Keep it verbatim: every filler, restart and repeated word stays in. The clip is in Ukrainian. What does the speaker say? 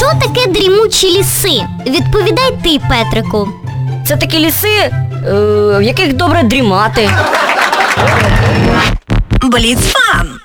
Що таке дрімучі ліси? Відповідай ти, Петрику. Це такі ліси, е, в яких добре дрімати. Бліцфан.